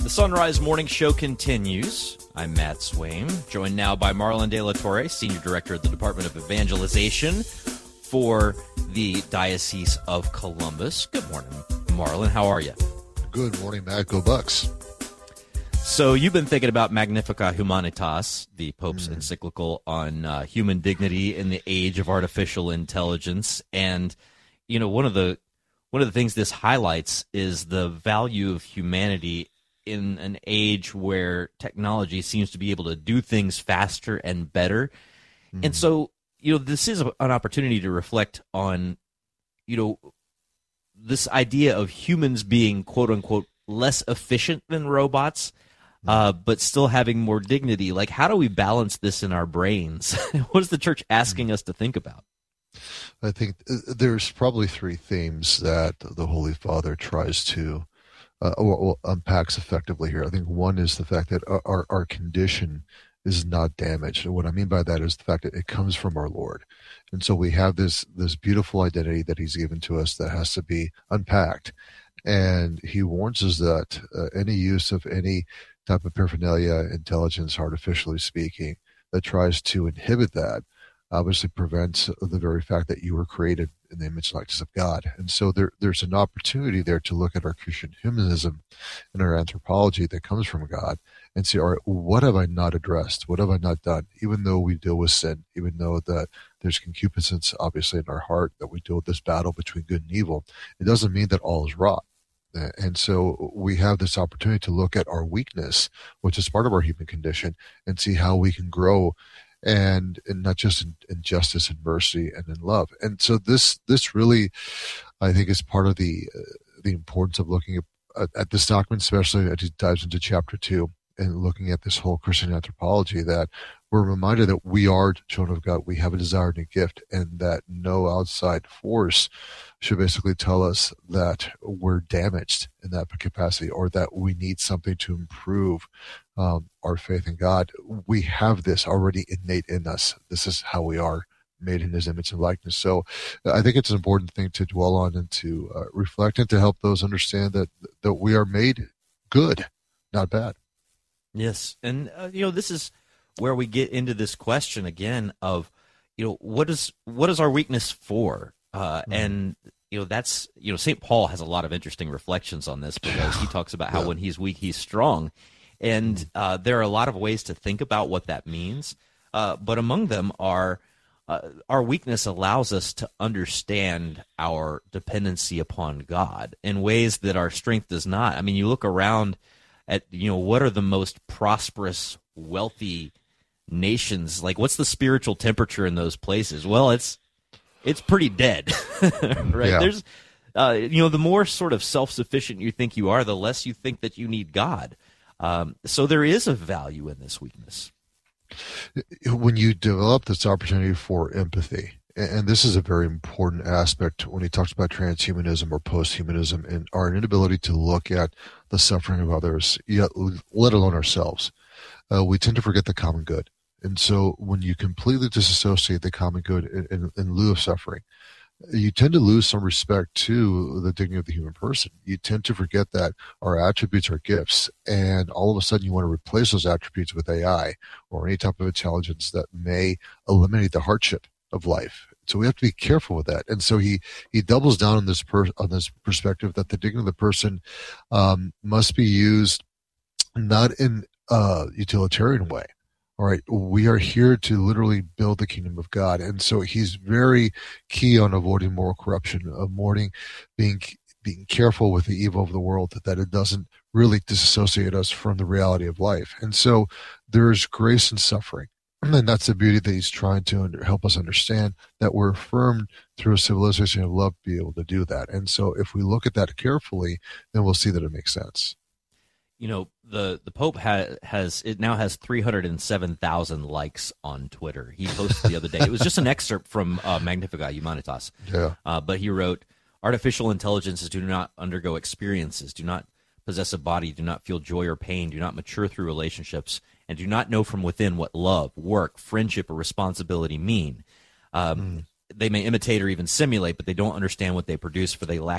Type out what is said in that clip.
The Sunrise Morning Show continues. I'm Matt Swaim, joined now by Marlon De La Torre, Senior Director of the Department of Evangelization for the Diocese of Columbus. Good morning, Marlon. How are you? Good morning, Matt. Go Bucks. So you've been thinking about Magnificat Humanitas, the Pope's encyclical on human dignity in the age of artificial intelligence. And, you know, one of the things this highlights is the value of humanity in an age where technology seems to be able to do things faster and better. And so, you know, this is an opportunity to reflect on, you know, this idea of humans being, quote unquote, less efficient than robots, but still having more dignity. Like, how do we balance this in our brains? What is the church asking us to think about? I think there's probably three themes that the Holy Father tries to unpacks effectively here. I think one is the fact that our condition is not damaged. And what I mean by that is the fact that it comes from our Lord. And so we have this beautiful identity that he's given to us that has to be unpacked. And he warns us that any use of any type of paraphernalia, intelligence, artificially speaking, that tries to inhibit that obviously prevents the very fact that you were created in the image and likeness of God. And so there's an opportunity there to look at our Christian humanism and our anthropology that comes from God and say, all right, what have I not addressed? What have I not done? Even though we deal with sin, even though that there's concupiscence obviously in our heart, that we deal with this battle between good and evil, it doesn't mean that all is wrong. And so we have this opportunity to look at our weakness, which is part of our human condition, and see how we can grow and not just in justice and mercy and in love. And so this really, I think, is part of the importance of looking at this document, especially as it dives into chapter 2 and looking at this whole Christian anthropology, that we're reminded that we are children of God. We have a desire and a gift, and that no outside force should basically tell us that we're damaged in that capacity or that we need something to improve our faith in God. We have this already innate in us. This is how we are, made in his image and likeness. So I think it's an important thing to dwell on and to reflect and to help those understand that we are made good, not bad. Yes. And, you know, this is where we get into this question again of, you know, what is our weakness for? And, you know, that's, you know, St. Paul has a lot of interesting reflections on this because he talks about how when he's weak, he's strong. And there are a lot of ways to think about what that means. But among them are our weakness allows us to understand our dependency upon God in ways that our strength does not. I mean, you look around at, you know, what are the most prosperous, wealthy nations? Like, what's the spiritual temperature in those places? Well, it's pretty dead, right? Yeah. There's, you know, the more sort of self-sufficient you think you are, the less you think that you need God. So there is a value in this weakness. When you develop this opportunity for empathy, and this is a very important aspect when he talks about transhumanism or posthumanism and our inability to look at the suffering of others, yet let alone ourselves, we tend to forget the common good. And so when you completely disassociate the common good in lieu of suffering, you tend to lose some respect to the dignity of the human person. You tend to forget that our attributes are gifts, and all of a sudden you want to replace those attributes with AI or any type of intelligence that may eliminate the hardship of life. So we have to be careful with that. And so he doubles down on this perspective that the dignity of the person must be used not in a utilitarian way. All right, we are here to literally build the kingdom of God. And so he's very key on avoiding moral corruption, avoiding being careful with the evil of the world, that it doesn't really disassociate us from the reality of life. And so there's grace in suffering. And that's the beauty that he's trying to help us understand, that we're affirmed through a civilization of love to be able to do that. And so if we look at that carefully, then we'll see that it makes sense. You know, the Pope now has 307,000 likes on Twitter. He posted the other day. It was just an excerpt from Magnificat Humanitas. Yeah. But he wrote, "Artificial intelligences do not undergo experiences, do not possess a body, do not feel joy or pain, do not mature through relationships, and do not know from within what love, work, friendship, or responsibility mean. They may imitate or even simulate, but they don't understand what they produce, for they lack